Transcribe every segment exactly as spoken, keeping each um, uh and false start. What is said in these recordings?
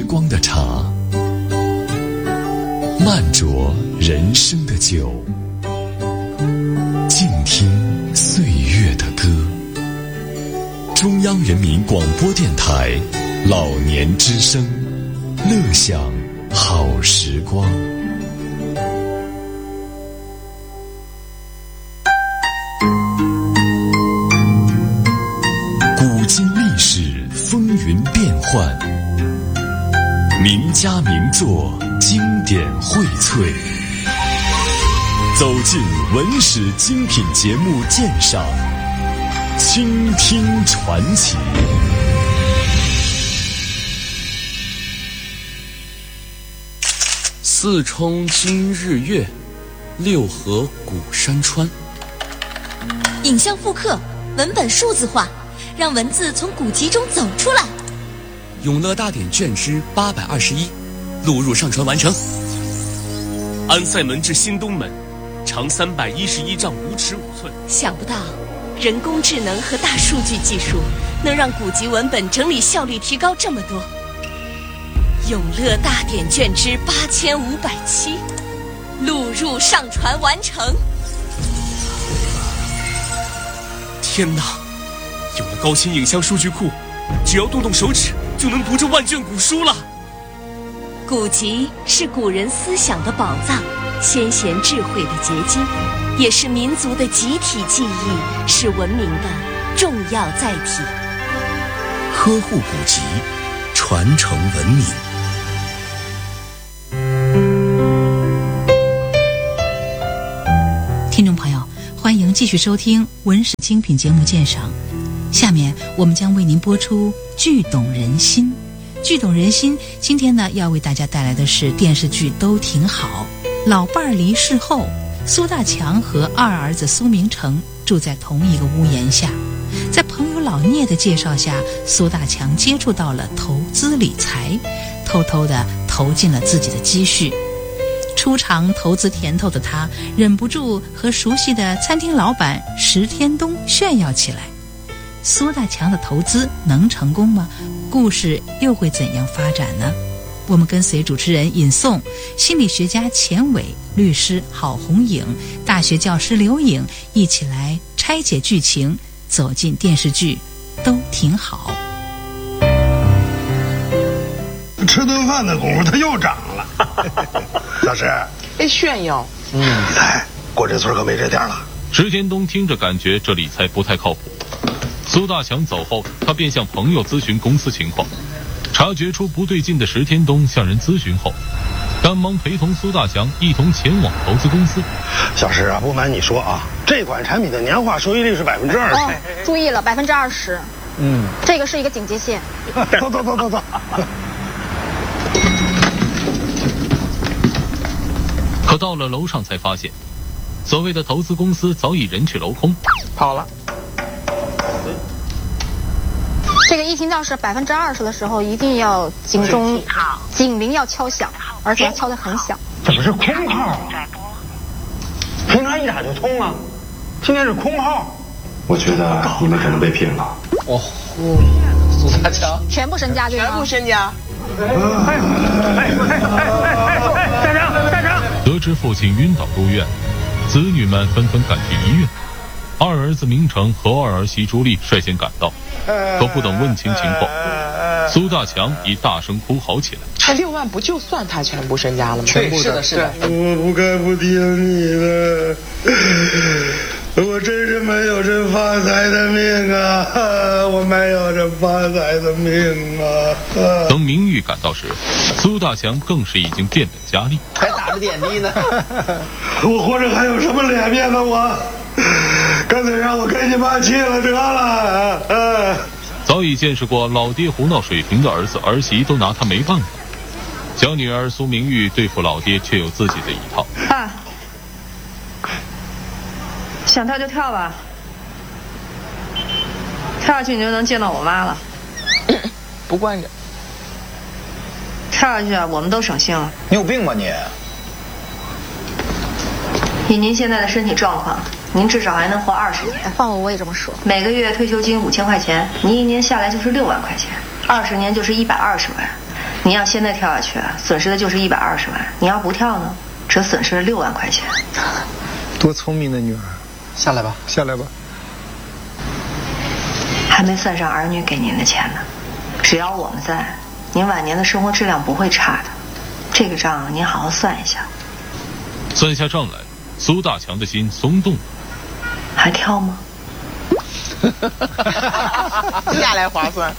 光的茶，慢酌人生的酒，静听岁月的歌。中央人民广播电台老年之声，乐享好时光。古今历史风云变幻，名家名作经典荟萃，走进文史精品节目鉴赏，倾听传奇。 四冲今日月，六合古山川。 影像复刻，文本数字化，让文字从古籍中走出来。 永乐大典卷之八百二十一，录入上传完成。安塞门至新东门，长三百一十一丈五尺五寸。 想不到，人工智能和大数据技术能让古籍文本整理效率提高这么多。永乐大典卷之八千五百七，录入上传完成。 天哪！有了高清影像数据库，只要动动手指就能读这万卷古书了。 古籍是古人思想的宝藏，先贤智慧的结晶，也是民族的集体记忆，是文明的重要载体。 呵护古籍，传承文明。 听众朋友，欢迎继续收听文史精品节目鉴赏。下面我们将为您播出剧懂人心。剧懂人心，今天呢要为大家带来的是电视剧都挺好。老伴儿离世后，苏大强和二儿子苏明成住在同一个屋檐下。在朋友老聂的介绍下，苏大强接触到了投资理财，偷偷地投进了自己的积蓄。初尝投资甜头的他，忍不住和熟悉的餐厅老板石天东炫耀起来。苏大强的投资能成功吗？故事又会怎样发展呢？我们跟随主持人尹颂、心理学家钱伟、律师郝红颖、大学教师刘颖一起来拆解剧情，走进电视剧都挺好。 吃顿饭的功夫它又涨了。老师别炫耀。 嗯，理财过这村可没这店了。 石天东听着感觉这理财不太靠谱。苏大强走后，他便向朋友咨询公司情况。察觉出不对劲的石天东向人咨询后，赶忙陪同苏大强一同前往投资公司。 小石啊，不瞒你说啊，这款产品的年化收益率是百分之二十。 哦，注意了，百分之二十。 嗯， 这个是一个警戒线。 走走走走走。 可到了楼上才发现，所谓的投资公司早已人去楼空， 跑了。 这个一听到是百分之二十的时候，一定要警钟警铃要敲响，而且要敲得很响。 怎么是空号？平常一打就通啊，今天是空号。 我觉得你们可能被骗了。 哦，苏大强全部身家对吗？ 全部身家。 哎哎哎哎！站长站长！ 得知父亲晕倒入院，子女们纷纷赶去医院。二儿子明成和二儿媳朱丽率先赶到，可不等问清情况，苏大强已大声哭嚎起来。 这六万不就算他全部身家了吗？ 全部是的，是的。 我不该不听你的，我真是没有这发财的命啊！我没有这发财的命啊！ 等明玉赶到时，苏大强更是已经变本加厉， 还打着点滴呢。 我活着还有什么脸面呢？我干脆让我给你妈气了得了。嗯， 早已见识过老爹胡闹水平的儿子儿媳都拿他没办法，小女儿苏明玉对付老爹却有自己的一套。 啊，想跳就跳吧，跳下去你就能见到我妈了。 不惯着， 跳下去啊，我们都省心了。 你有病吧你？ 以您现在的身体状况，您至少还能活二十年。 换我我也这么说。 每个月退休金五千块钱，您一年下来就是六万块钱，二十年就是一百二十万。 你要现在跳下去，损失的就是一百二十万；你要不跳呢，只损失了六万块钱。 多聪明的女儿！ 下来吧， 下来吧。 还没算上儿女给您的钱呢。只要我们在，您晚年的生活质量不会差的。这个账您好好算一下。 算下账来，苏大强的心松动了。 还跳吗？ 下来划算。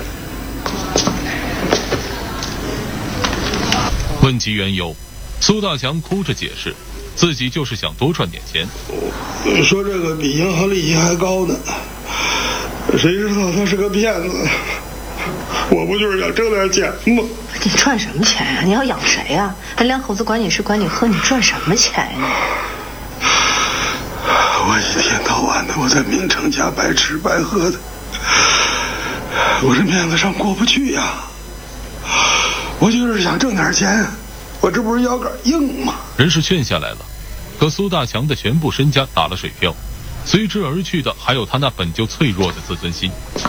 问其缘由，苏大强哭着解释，自己就是想多赚点钱。 说这个比银行利息还高呢，谁知道他是个骗子？我不就是想挣点钱吗？ 你赚什么钱呀、啊？你要养谁呀、啊？还两口子管你吃管你喝，你赚什么钱呀、啊？ 我一天到晚的我在明成家白吃白喝的，我这面子上过不去呀。我就是想挣点钱，我这不是腰杆硬吗？ 人是劝下来了，可苏大强的全部身家打了水漂，随之而去的还有他那本就脆弱的自尊心。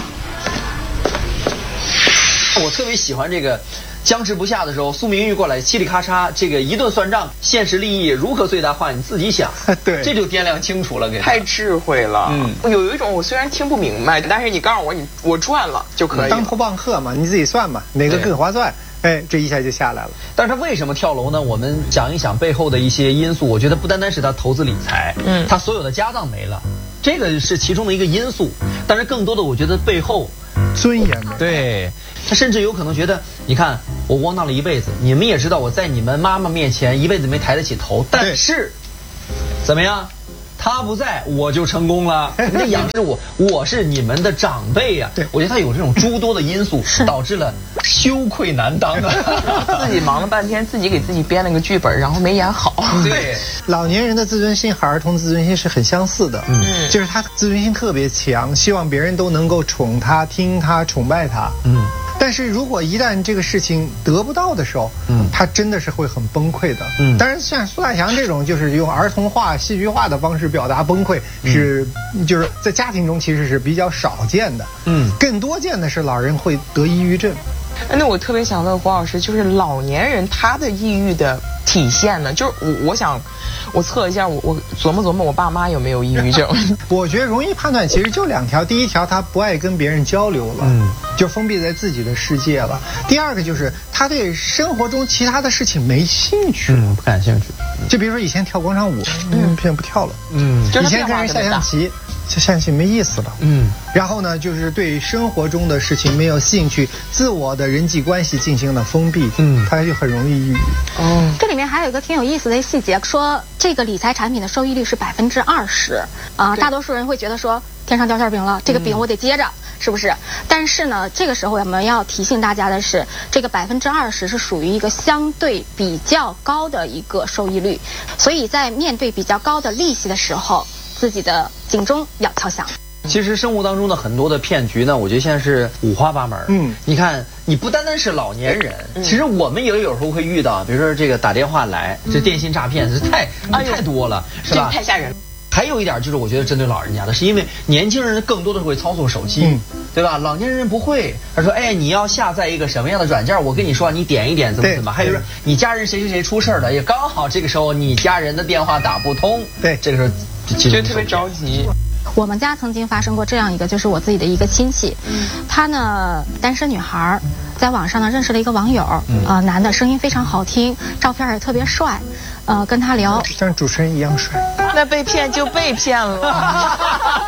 我特别喜欢这个僵持不下的时候，苏明玉过来嘁里咔嚓，这个一顿算账，现实利益如何最大化你自己想。 对， 这就掂量清楚了，给太智慧了。嗯，有一种我虽然听不明白，但是你告诉我你我赚了就可以了。 当头棒喝嘛，你自己算嘛，哪个更划算？哎，这一下就下来了。 但是他为什么跳楼呢？我们讲一讲背后的一些因素。我觉得不单单是他投资理财，嗯，他所有的家当没了，这个是其中的一个因素。但是更多的，我觉得背后尊严没了。 对。他甚至有可能觉得，你看我窝囊了一辈子，你们也知道我在你们妈妈面前一辈子没抬得起头，但是怎么样？他不在，我就成功了。你得仰视我，我是你们的长辈呀、啊。我觉得他有这种诸多的因素，导致了羞愧难当啊。 自己忙了半天，自己给自己编了个剧本，然后没演好。 对，老年人的自尊心和儿童自尊心是很相似的。嗯，就是他自尊心特别强，希望别人都能够宠他、听他、崇拜他。嗯。但是如果一旦这个事情得不到的时候，嗯，他真的是会很崩溃的。嗯，当然像苏大强这种就是用儿童化、戏剧化的方式表达崩溃，是、嗯、就是在家庭中其实是比较少见的。嗯，更多见的是老人会得抑郁症。 那我特别想问胡老师，就是老年人他的抑郁的体现呢？就是我我想我测一下，我我琢磨琢磨我爸妈有没有抑郁症。 我觉得容易判断其实就两条，第一条他不爱跟别人交流了，嗯，就封闭在自己的世界了。第二个就是他对生活中其他的事情没兴趣， 嗯，不感兴趣。 就比如说以前跳广场舞，嗯，现在不跳了，嗯，以前跟人下象棋。下象棋没意思了，嗯，然后呢，就是对生活中的事情没有兴趣，自我的人际关系进行了封闭，嗯，他就很容易抑郁。 哦，这里面还有一个挺有意思的细节，说这个理财产品的收益率是百分之二十，啊，大多数人会觉得说天上掉馅饼了，这个饼我得接着，嗯、是不是？但是呢，这个时候我们要提醒大家的是，这个百分之二十是属于一个相对比较高的一个收益率，所以在面对比较高的利息的时候，自己的警钟要敲响。 其实生活当中的很多的骗局呢，我觉得现在是五花八门。嗯，你看，你不单单是老年人，嗯、其实我们也有时候会遇到，比如说这个打电话来，这电信诈骗，这太、嗯、太多了，是吧？ 太吓人。 还有一点就是，我觉得针对老人家的，是因为年轻人更多的会操作手机，嗯、对吧？老年人不会。他说：“哎，你要下载一个什么样的软件？我跟你说，你点一点怎么怎么。”还有说，你家人谁谁谁出事了，也刚好这个时候你家人的电话打不通， 对， 这个时候就特别着急。 我们家曾经发生过这样一个，就是我自己的一个亲戚，嗯、她呢单身女孩，在网上呢认识了一个网友，啊、嗯呃，男的声音非常好听，照片也特别帅，呃，跟他聊， 像主持人一样帅。 那被骗就被骗了。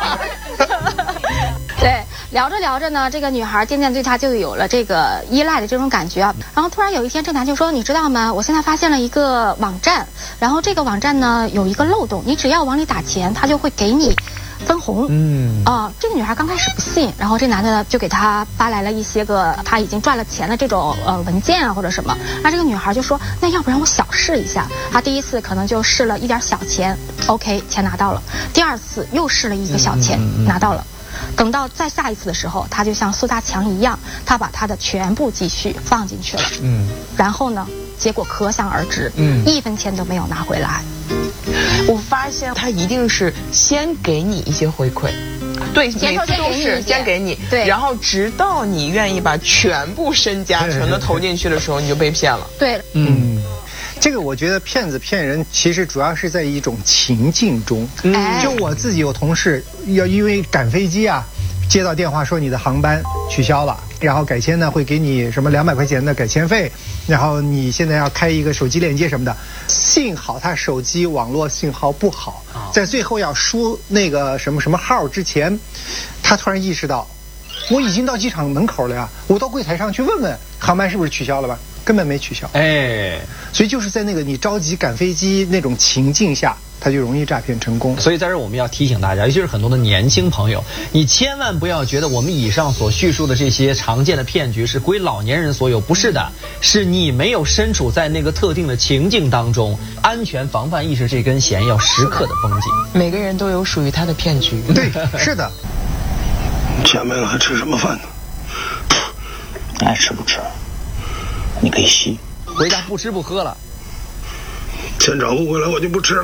对，聊着聊着呢，这个女孩渐渐对他就有了这个依赖的这种感觉。然后突然有一天，这男就说：“你知道吗？我现在发现了一个网站，然后这个网站呢有一个漏洞，你只要往里打钱，他就会给你分红。”嗯，啊、呃，这个女孩刚开始不信，然后这男的就给她发来了一些个他已经赚了钱的这种呃文件啊或者什么。那这个女孩就说：“那要不然我小试一下。”她第一次可能就试了一点小钱 ，OK， 钱拿到了。第二次又试了一个小钱，嗯、拿到了。等到再下一次的时候，他就像苏大强一样，他把他的全部积蓄放进去了。嗯，然后呢，结果可想而知，嗯，一分钱都没有拿回来。 我发现他一定是先给你一些回馈， 对，每次都是先给你， 对， 然后直到你愿意把全部身家全都投进去的时候，你就被骗了。 对， 嗯。这个我觉得骗子骗人，其实主要是在一种情境中。嗯，就我自己有同事要因为赶飞机啊，接到电话说你的航班取消了，然后改签呢会给你什么两百块钱的改签费，然后你现在要开一个手机链接什么的。幸好他手机网络信号不好，在最后要输那个什么什么号之前，他突然意识到，我已经到机场门口了呀，我到柜台上去问问航班是不是取消了吧。根本没取消，哎，所以就是在那个你着急赶飞机那种情境下，他就容易诈骗成功。 所以在这儿我们要提醒大家，尤其是很多的年轻朋友，你千万不要觉得我们以上所叙述的这些常见的骗局是归老年人所有，不是的，是你没有身处在那个特定的情境当中，安全防范意识这根弦要时刻的绷紧。 每个人都有属于他的骗局。 对，是的。 钱没了还吃什么饭呢？ 爱吃不吃？你可以吸， 回家不吃不喝了。 钱找不回来我就不吃了。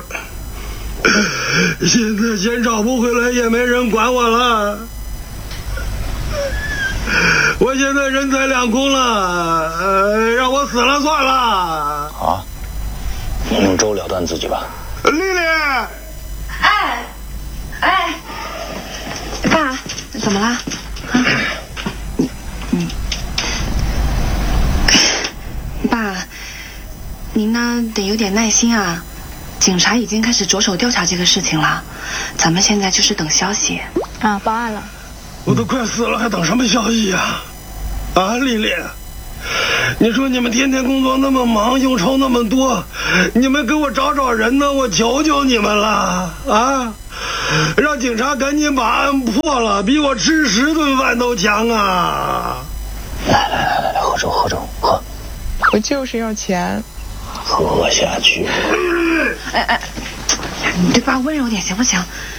现在钱找不回来也没人管我了。我现在人财两空了，呃，让我死了算了。 好，用粥了断自己吧。 丽丽， 哎，哎，爸，怎么了？啊？嗯。爸，您呢得有点耐心啊，警察已经开始着手调查这个事情了，咱们现在就是等消息。 啊，报案了。 我都快死了，还等什么消息呀？啊，丽丽，你说你们天天工作那么忙，应酬那么多，你们给我找找人呢，我求求你们了啊！让警察赶紧把案破了，比我吃十顿饭都强啊！ 来来来来来，喝粥喝粥喝。 我就是要钱， 喝下去。 哎哎，你对爸温柔点行不行？